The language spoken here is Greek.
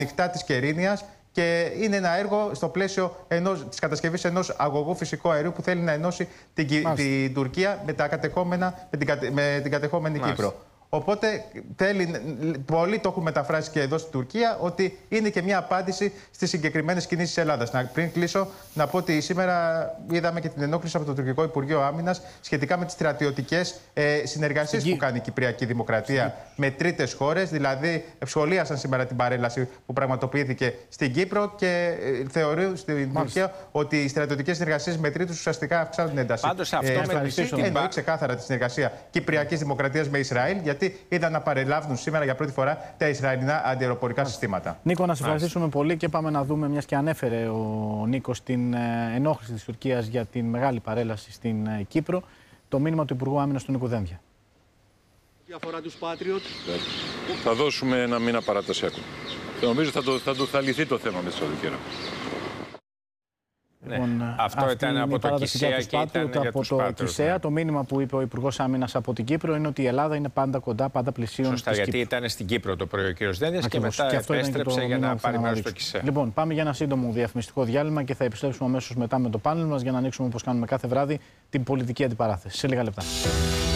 ανοιχτά της Κερίνιας. Και είναι ένα έργο στο πλαίσιο της κατασκευής ενός αγωγού φυσικού αερίου που θέλει να ενώσει την Τουρκία με την κατεχόμενη Κύπρο. Οπότε πολλοί το έχουν μεταφράσει και εδώ στην Τουρκία ότι είναι και μια απάντηση στις συγκεκριμένες κινήσεις της Ελλάδας. Πριν κλείσω, να πω ότι σήμερα είδαμε και την ενόχληση από το Τουρκικό Υπουργείο Άμυνας σχετικά με τις στρατιωτικές συνεργασίες που κάνει η Κυπριακή Δημοκρατία με τρίτες χώρες. Δηλαδή, σχολίασαν σήμερα την παρέλαση που πραγματοποιήθηκε στην Κύπρο και θεωρούν στην Τουρκία ότι οι στρατιωτικές συνεργασίες με τρίτους ουσιαστικά αυξάνουν την ένταση. Πάντως αυτό εννοεί ξεκάθαρα τη συνεργασία Κυπριακής Δημοκρατίας με Ισραήλ, γιατί είδαν να παρελάβουν σήμερα για πρώτη φορά τα Ισραηλινά αντιαεροπορικά συστήματα. Νίκο, να σε ευχαριστήσουμε πολύ και πάμε να δούμε, μιας και ανέφερε ο Νίκος την ενόχληση της Τουρκίας για την μεγάλη παρέλαση στην Κύπρο, το μήνυμα του Υπουργού Άμυνας του Νίκου Δένδια. Αφορά τους Patriot. Θα δώσουμε ένα μήνα παράταση ακόμα. Νομίζω θα λυθεί το θέμα με τη Σαουδική Αραβία. Ναι. Αυτό ήταν από το Κισέα και ήταν για τους Patriot. Ναι. Το μήνυμα που είπε ο Υπουργός Άμυνας από την Κύπρο είναι ότι η Ελλάδα είναι πάντα κοντά, πάντα πλησίον. Σωστά, γιατί ήταν στην Κύπρο το πρωί ο κ. Δένδιας και μετά επέστρεψε για να πάρει μέρος στο Κισέα. Λοιπόν, πάμε για ένα σύντομο διαφημιστικό διάλειμμα και θα επιστρέψουμε αμέσως μετά με το πάνελ μας για να ανοίξουμε όπως κάνουμε κάθε βράδυ την πολιτική αντιπαράθεση. Σε λίγα λεπτά.